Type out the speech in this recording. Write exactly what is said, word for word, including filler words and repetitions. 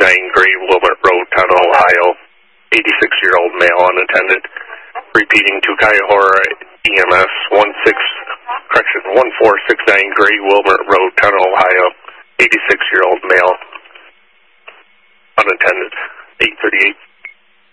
nine, Gray Wilmot Road, Town, Ohio. eighty-six-year-old male, unattended. Repeating to Cuyahoga E M S, one six, correction, one four six nine, Gray Wilmot Road, Town, Ohio. eighty-six-year-old male, unattended. eight thirty-eight.